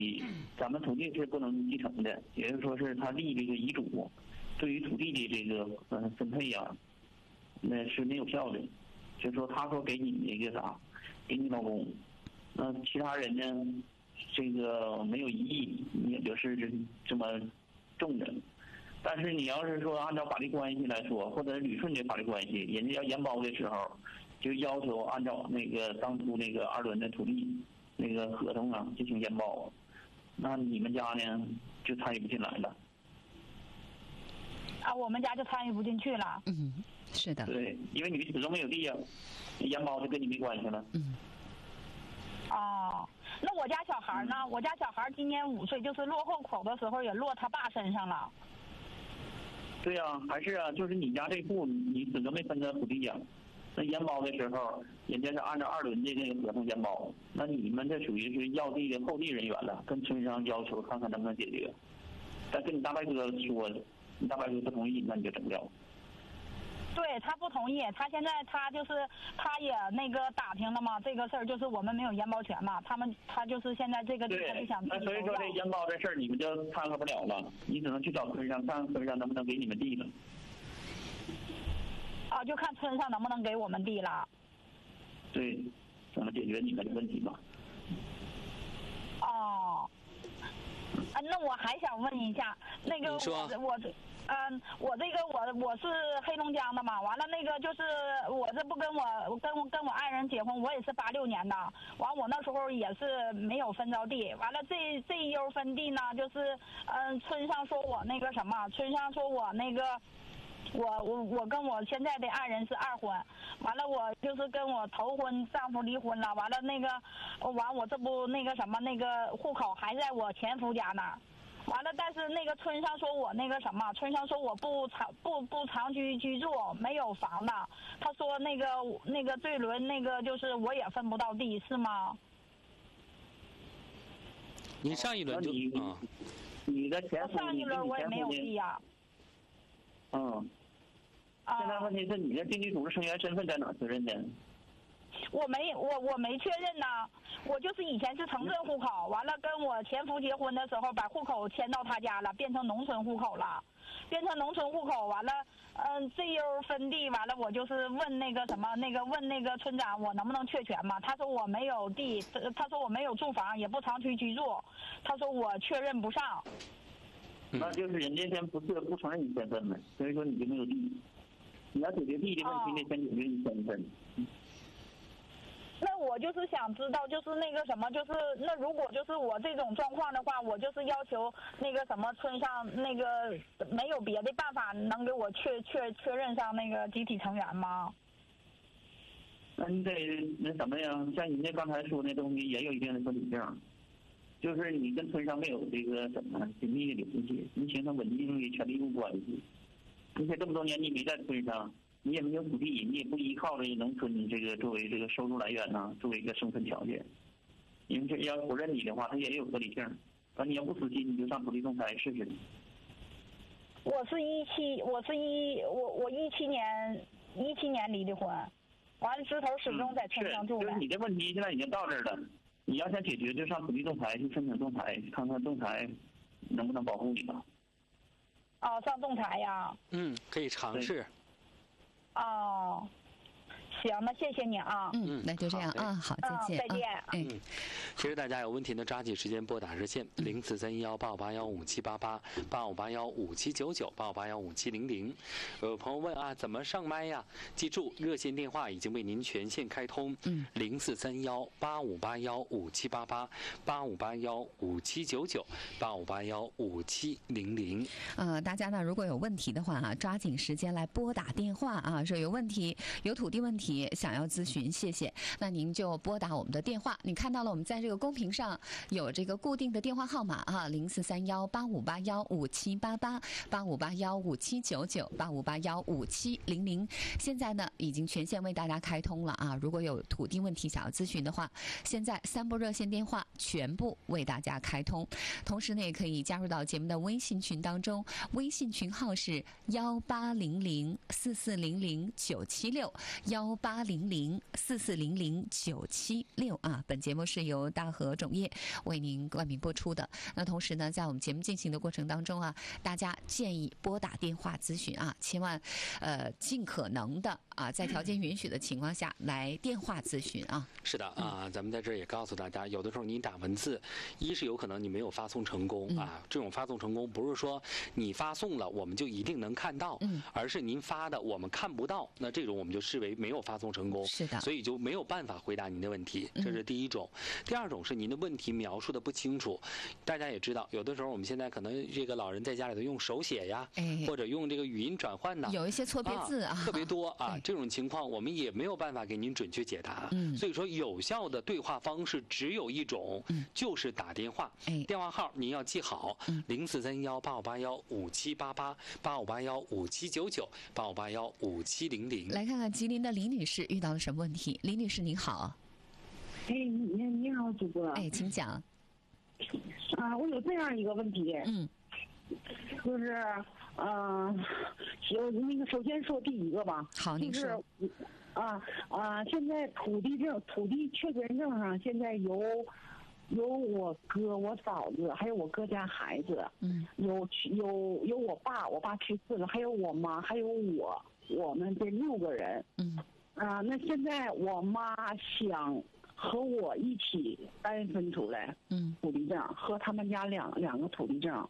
咱们土地是不能继承的，也就是说是他立这个遗嘱，对于土地的这个分配呀，那是没有效的。就是说他说给你那个啥，给你老公，那其他人呢，这个没有异议，你也就是这么种着。但是你要是说按照法律关系来说，或者捋顺的法律关系，人家要延包的时候，就要求按照那个当初那个2轮的土地那个合同啊进行延包，那你们家呢就参与不进来了。 啊，我们家就参与不进去了。 嗯，是的。 对，因为你始终没有地呀，延包就跟你没关系了。 嗯。 哦，那我家小孩呢？我家小孩今年5岁，就是落户口的时候也落他爸身上了。 对呀，还是啊，就是你家这户你始终没分到土地呀。那延包的时候，人家是按照2轮的这个合同延包，那你们这属于是要地的后地人员了，跟村上要求看看能不能解决。但跟你大伯哥说，你大伯哥不同意，那你就整不了。 对，他不同意，他现在他也那个打听了嘛，这个事儿就是我们没有延包权嘛，他就是现在这个地他就想。 那所以说这延包这事儿你们就掺和不了了，你只能去找村上，看村上能不能给你们地了。 啊，就看村上能不能给我们地了。 对，怎么解决你们的问题吧。 哦，那我还想问一下，那个我这个我是黑龙江的嘛，完了那个就是我这不跟我爱人结婚，我也是86年的，完我那时候也是没有分着地，完了这一悠分地呢，就是村上说我那个什么，村上说我那个。我跟我现在的爱人是2婚，完了我就是跟我头婚丈夫离婚了，完了那个完我这不那个什么那个户口还在我前夫家那儿，完了但是那个村上说我那个什么，村上说我不长居住，没有房子，他说那个对轮那个就是我也分不到地，是吗？ 你上一轮就你的前夫， 上一轮我也没有地呀。 现在问题是你的经济组织成员身份在哪确认的？ 我没确认呢，我就是以前是城镇户口，完了跟我前夫结婚的时候把户口迁到他家了，变成农村户口了，变成农村户口，完了这悠分地，完了我就是问那个什么问那个村长我能不能确权嘛，他说我没有地，他说我没有住房，也不长期居住，他说我确认不上。 那就是人家先不承认你身份嘛，所以说你就没有地。你要解决地的问题，得先解决你身份。 那我就是想知道，就是那个什么，就是那如果就是我这种状况的话，我就是要求那个什么村上那个没有别的办法能给我确认上那个集体成员吗？ 那你得那什么呀？像你那刚才说那东西也有一定的合理性，就是你跟村上没有这个什么紧密的联系，你形成稳定的权利义务关系。而且这么多年你没在村上，你也没有土地，你也不依靠着农村这个作为这个收入来源呐，作为一个生存条件。因为这要否认你的话，它也有合理性。而你要不死心，你就上土地仲裁试试。 我17年离的婚，完了之后始终在村上住的。 就是你的问题现在已经到这儿了，你要想解决，就上土地仲裁去申请仲裁，看看仲裁能不能保护你吧。 哦，上仲裁呀？ 可以尝试。 哦，行，那谢谢你啊。 那就这样啊，好，再见。 再见。 其实大家有问题呢，抓紧时间拨打热线0431858157888581579985815700。有朋友问啊，怎么上麦呀？记住，热线电话已经为您全线开通。0431858157888581579985815700。 大家呢，如果有问题的话啊，抓紧时间来拨打电话啊，说有问题，有土地问题想要咨询，谢谢。那您就拨打我们的电话，你看到了我们在这个公屏上有这个固定的电话号码啊，0431858157888581579985815700。现在呢已经全线为大家开通了啊，如果有土地问题想要咨询的话，现在3部热线电话全部为大家开通。同时呢，也可以加入到节目的微信群当中，微信群号是18004400976 18004400976啊。本节目是由大和种业为您冠名播出的。那同时呢，在我们节目进行的过程当中啊，大家建议拨打电话咨询啊，千万尽可能的啊，在条件允许的情况下来电话咨询啊。 是的啊，咱们在这儿也告诉大家，有的时候你打文字，一是有可能你没有发送成功啊，这种发送成功不是说你发送了我们就一定能看到，而是您发的我们看不到，那这种我们就视为没有发送成功， 是的， 所以就没有办法回答您的问题，这是第一种。第二种是您的问题描述的不清楚，大家也知道，有的时候我们现在可能这个老人在家里头用手写呀，或者用这个语音转换呐， 有一些错别字啊， 特别多啊，这种情况我们也没有办法给您准确解答。所以说有效的对话方式只有一种，就是打电话。电话号您要记好，043185815788，85815799，85815700。 来看看吉林的李女士遇到了什么问题？李女士您好。 你好，主播。 请讲。 我有这样一个问题。就是首先说第一个吧。 好，您说。 现在土地确权证上现在有我哥、我嫂子，还有我哥家孩子。有我爸去世了，还有我妈，还有我们这6个人。那现在我妈想和我一起单分出来。土地证和他们家两个土地证。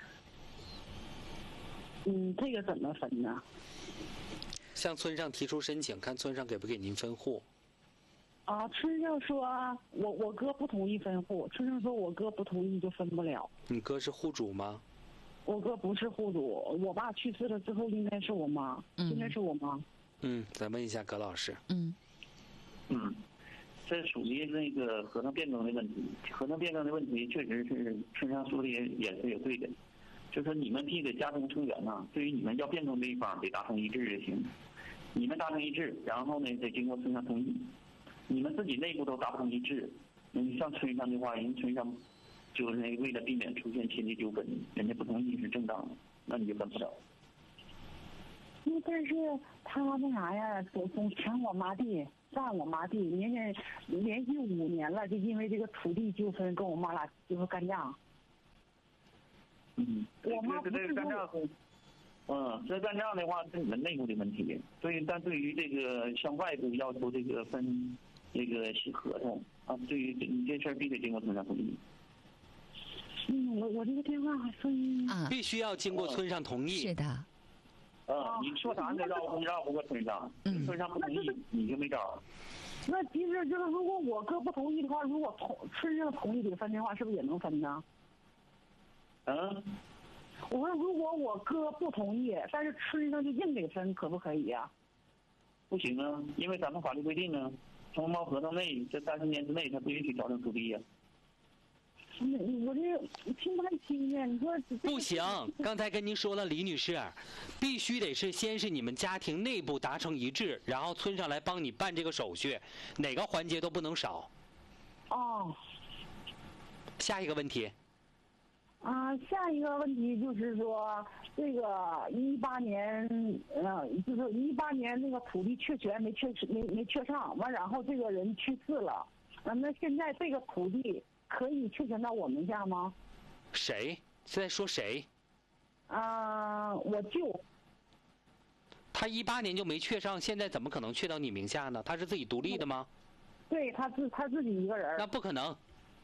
这个怎么分呢？ 向村上提出申请，看村上给不给您分户。 村上说我哥不同意分户，村上说我哥不同意就分不了。 你哥是户主吗？ 我哥不是户主，我爸去世了之后应该是我妈，应该是我妈。 再问一下葛老师。 这属于那个合同变更的问题。合同变更的问题确实是村上说的也是有对的，就是说你们这个家庭成员呢，对于你们要变更这一方得达成一致就行。你们达成一致，然后呢得经过村上同意。你们自己内部都达不成一致，你上村上的话，人村上就是为了避免出现亲戚纠纷，人家不同意是正当的，那你就分不了。 但是他那啥呀，总抢我妈地，占我妈地，连续5年了，就因为这个土地纠纷跟我妈俩就是干仗。我妈不是干仗。这干仗的话是你们内部的问题。但对于这个向外部要求这个分这个合同啊，对于你这事儿必须经过村上同意。 我这个电话还声音必须要经过村上同意。 是的。 你说啥你绕不过村上，村上不同意你就没招。 那其实就是如果我哥不同意的话，如果村上同意给分的话，是不是也能分呢？我说如果我哥不同意，但是村上就硬给分，可不可以呀？ 不行啊，因为咱们法律规定呢，承包合同内这30年之内，他不允许调整土地呀。 我这听不太清呀，你说不行。刚才跟您说了，李女士，必须得是先是你们家庭内部达成一致，然后村上来帮你办这个手续，哪个环节都不能少。下一个问题。 下一个问题就是说，这个18年，就是18年那个土地确权没确上，完然后这个人去世了，那现在这个土地可以确权到我名下吗？ 谁？现在说谁？ 我舅。 他18年就没确上，现在怎么可能确到你名下呢？他是自己独立的吗？ 对，他自己一个人。 那不可能。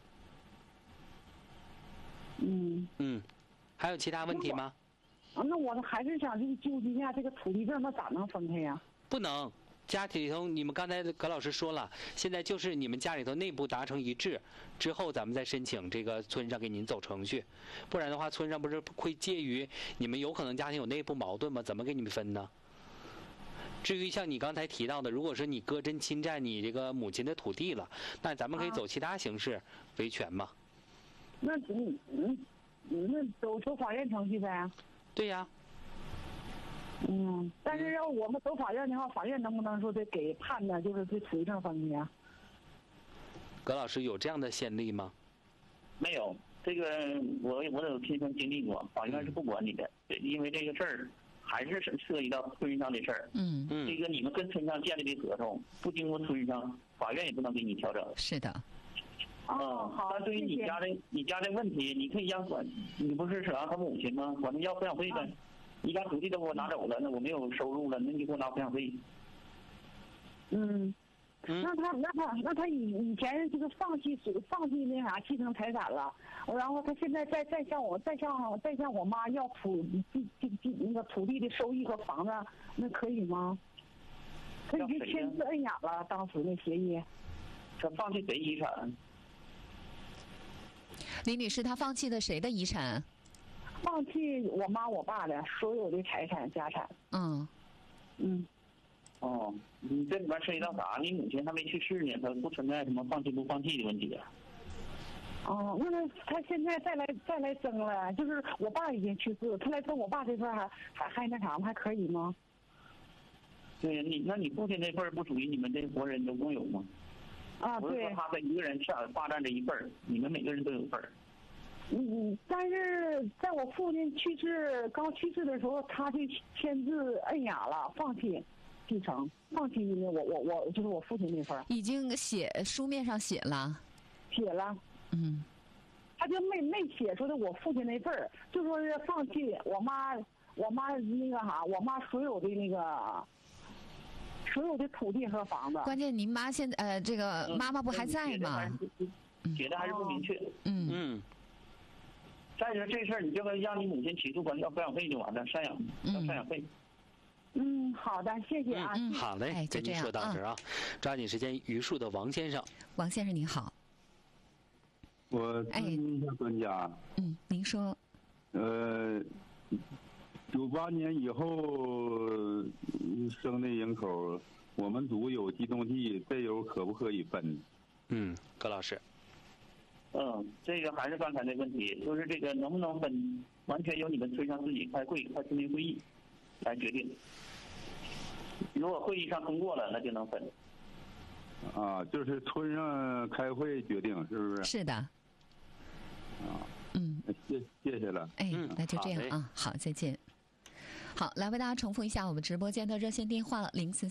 还有其他问题吗？ 那我还是想去纠结一下这个土地证，那咋能分开呀？ 不能。家里头，你们刚才葛老师说了，现在就是你们家里头内部达成一致之后，咱们再申请这个村上给您走程序，不然的话，村上不是会介于你们有可能家庭有内部矛盾吗？怎么给你们分呢？至于像你刚才提到的，如果是你哥真侵占你这个母亲的土地了，那咱们可以走其他形式维权嘛。 那走法院程序呗。 对呀。 但是要我们走法院的话，法院能不能说得给判的，就是对土地证分开呀？ 葛老师有这样的先例吗？ 没有，这个我有亲身经历过，法院是不管你的，因为这个事儿还是涉及到村上的事儿。这个你们跟村上建立的合同，不经过村上，法院也不能给你调整。 是的。 好。 但对于你家的问题，你可以让管，你不是让他母亲吗？管他要抚养费呗。你把土地都给我拿走了，那我没有收入了，那你就给我拿抚养费。 那他以前这个放弃那啥继承财产了，然后他现在再向我妈要那个土地的收益和房子，那可以吗？他已经签字摁押了，当时那协议。 他放弃谁遗产？ 李女士，她放弃的谁的遗产？ 放弃我妈我爸的所有的财产家产。 你这里边涉及到啥？你母亲还没去世呢，她不存在什么放弃不放弃的问题啊。 那他现在再来争了，就是我爸已经去世，他来争我爸这份还那啥吗？还可以吗？ 对，那你父亲那份不属于你们这国人都共有吗？ 对。 不是说他跟一个人霸占这一份，你们每个人都有份。 但是在我父亲刚去世的时候，他就签字摁押了，放弃继承，放弃我就是我父亲那份。 已经书面上写了。 写了。他就没写出的我父亲那份儿，就说是放弃我妈那个啥，我妈所有的那个所有的土地和房子。 关键您妈现在这个妈妈不还在吗？ 写的还是不明确。再说这事儿，你就让你母亲起诉管要抚养费就完了，赡养费。 好的，谢谢啊。 好嘞，跟您说到这儿啊，抓紧时间，榆树的王先生。 王先生您好。 我咨询一下专家。 您说。 98年以后生的人口，我们组有机动地，这有可不可以分？ 葛老师。 这个还是刚才那问题，就是这个能不能分，完全由你们村上自己开村民会议来决定。如果会议上通过了，那就能分。 就是村上开会决定，是不是？ 是的。 谢谢了。 那就这样啊，好，再见。好，来为大家重复一下我们直播间的热线电话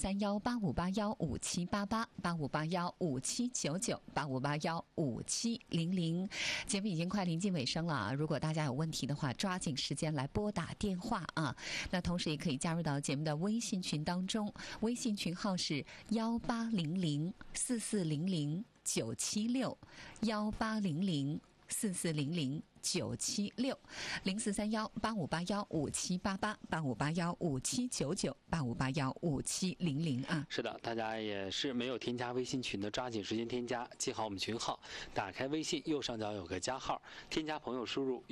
：043185815788，85815799，85815700。节目已经快临近尾声了啊，如果大家有问题的话，抓紧时间来拨打电话啊。那同时也可以加入到节目的微信群当中，微信群号是1800-4400-976，1800-9439-85815788，85815799，85815700啊。 是的，大家也是没有添加微信群的，抓紧时间添加，记好我们群号，打开微信右上角有个加号，添加朋友输入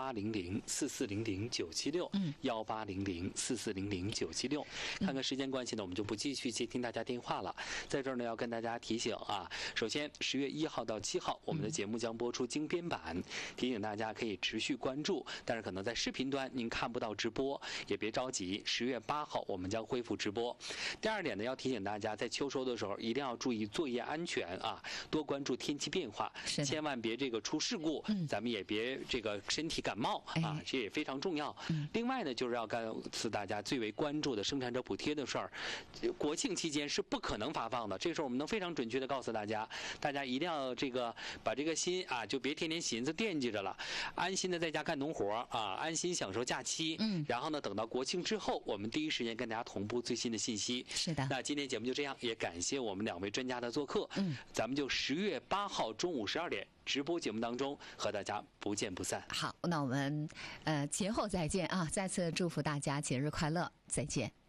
1800-4400-976，1800-4400-976。看看时间关系呢，我们就不继续接听大家电话了。在这儿呢，要跟大家提醒啊，首先10月1号到7号，我们的节目将播出精编版，提醒大家可以持续关注，但是可能在视频端您看不到直播，也别着急，10月8号我们将恢复直播。第二点呢，要提醒大家在秋收的时候一定要注意作业安全啊，多关注天气变化，千万别这个出事故，咱们也别这个身体感冒啊，这也非常重要。另外呢，就是要告诉大家最为关注的生产者补贴的事儿，国庆期间是不可能发放的，这时候我们能非常准确的告诉大家，大家一定要这个把这个心啊，就别天天寻思惦记着了，安心的在家干农活啊，安心享受假期。然后呢，等到国庆之后，我们第一时间跟大家同步最新的信息。 是的。 那今天节目就这样，也感谢我们2位专家的做客。咱们就10月8号中午12点直播节目当中和大家不见不散。 好，那我们节后再见啊！再次祝福大家节日快乐，再见。